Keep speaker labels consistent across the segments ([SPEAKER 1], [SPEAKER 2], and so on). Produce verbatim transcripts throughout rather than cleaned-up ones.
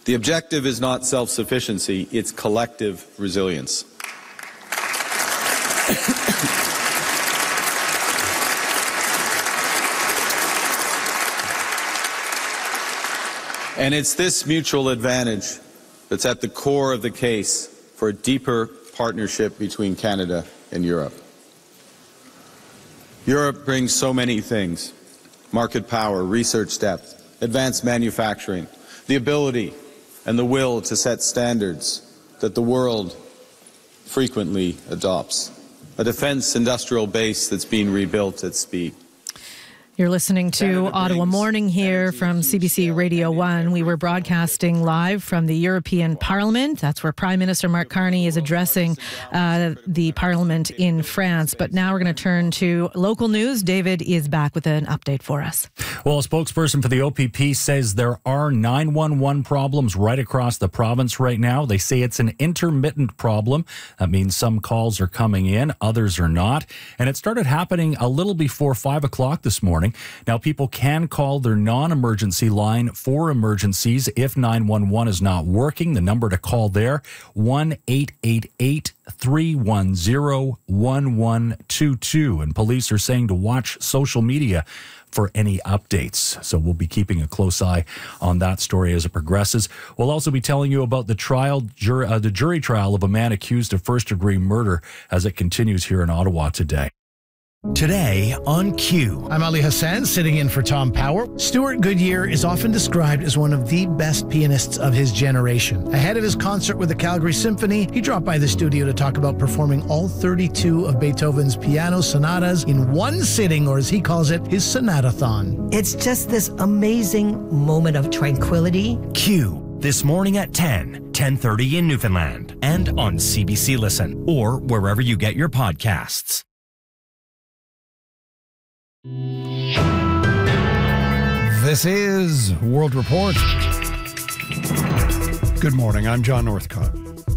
[SPEAKER 1] The objective is not self-sufficiency, it's collective resilience. And it's this mutual advantage that's at the core of the case for a deeper partnership between Canada and Europe. Europe brings so many things: market power, research depth, advanced manufacturing, the ability and the will to set standards that the world frequently adopts, a defense industrial base that's being rebuilt at speed.
[SPEAKER 2] You're listening to Ottawa Morning here from C B C Radio one. We were broadcasting live from the European Parliament. That's where Prime Minister Mark Carney is addressing uh, the Parliament in France. But now we're going to turn to local news. David is back with an update for us.
[SPEAKER 3] Well, a spokesperson for the O P P says there are nine one one problems right across the province right now. They say it's an intermittent problem. That means some calls are coming in, others are not. And it started happening a little before five o'clock this morning. Now, people can call their non-emergency line for emergencies if nine one one is not working. The number to call there, one eight eight eight, three one zero, one one two two. And police are saying to watch social media for any updates. So we'll be keeping a close eye on that story as it progresses. We'll also be telling you about the trial, jur- uh, the jury trial of a man accused of first-degree murder as it continues here in Ottawa today.
[SPEAKER 4] Today on Q.
[SPEAKER 5] I'm Ali Hassan, sitting in for Tom Power. Stuart Goodyear is often described as one of the best pianists of his generation. Ahead of his concert with the Calgary Symphony, he dropped by the studio to talk about performing all thirty-two of Beethoven's piano sonatas in one sitting, or as he calls it, his sonatathon.
[SPEAKER 6] It's just this amazing moment of tranquility.
[SPEAKER 4] Q. This morning at ten, ten thirty in Newfoundland, and on C B C Listen, or wherever you get your podcasts.
[SPEAKER 7] This is World Report. Good morning, I'm John Northcott.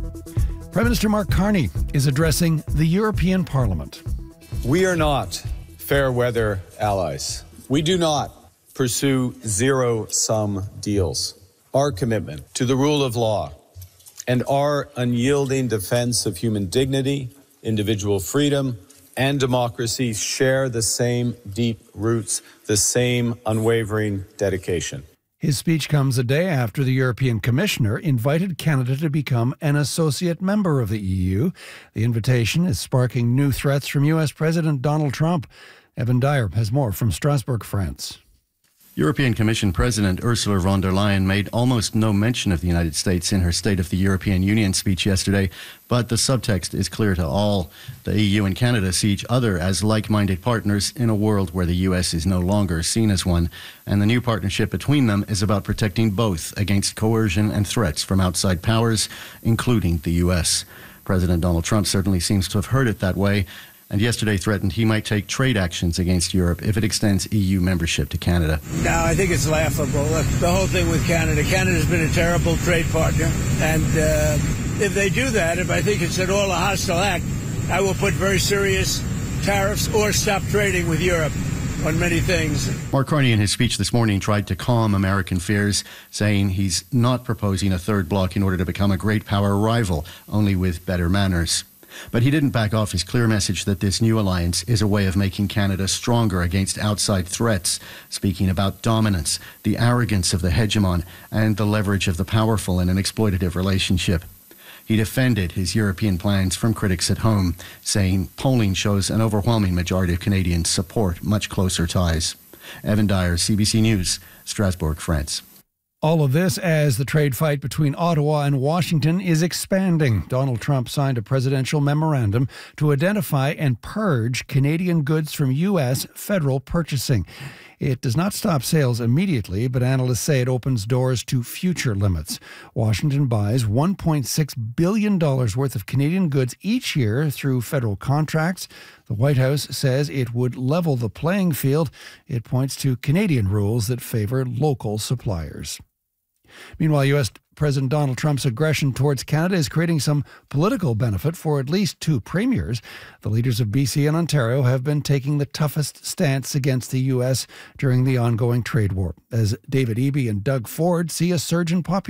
[SPEAKER 7] Prime Minister Mark Carney is addressing the European Parliament.
[SPEAKER 1] We are not fair weather allies. We do not pursue zero-sum deals. Our commitment to the rule of law and our unyielding defense of human dignity, individual freedom, and democracy share the same deep roots, the same unwavering dedication.
[SPEAKER 7] His speech comes a day after the European Commissioner invited Canada to become an associate member of the E U. The invitation is sparking new threats from U S President Donald Trump. Evan Dyer has more from Strasbourg, France.
[SPEAKER 8] European Commission President Ursula von der Leyen made almost no mention of the United States in her State of the European Union speech yesterday, but the subtext is clear to all. The E U and Canada see each other as like-minded partners in a world where the U S is no longer seen as one, and the new partnership between them is about protecting both against coercion and threats from outside powers, including the U S. President Donald Trump certainly seems to have heard it that way, and yesterday threatened he might take trade actions against Europe if it extends E U membership to Canada.
[SPEAKER 9] No, I think it's laughable. The whole thing with Canada. Canada's been a terrible trade partner. And uh, if they do that, if I think it's at all a hostile act, I will put very serious tariffs or stop trading with Europe on many things.
[SPEAKER 8] Mark Carney in his speech this morning tried to calm American fears, saying he's not proposing a third bloc in order to become a great power rival, only with better manners. But he didn't back off his clear message that this new alliance is a way of making Canada stronger against outside threats, speaking about dominance, the arrogance of the hegemon, and the leverage of the powerful in an exploitative relationship. He defended his European plans from critics at home, saying polling shows an overwhelming majority of Canadians support much closer ties. Evan Dyer, C B C News, Strasbourg, France.
[SPEAKER 7] All of this as the trade fight between Ottawa and Washington is expanding. Donald Trump signed a presidential memorandum to identify and purge Canadian goods from U S federal purchasing. It does not stop sales immediately, but analysts say it opens doors to future limits. Washington buys one point six billion dollars worth of Canadian goods each year through federal contracts. The White House says it would level the playing field. It points to Canadian rules that favor local suppliers. Meanwhile, U S President Donald Trump's aggression towards Canada is creating some political benefit for at least two premiers. The leaders of B C and Ontario have been taking the toughest stance against the U S during the ongoing trade war, as David Eby and Doug Ford see a surge in popularity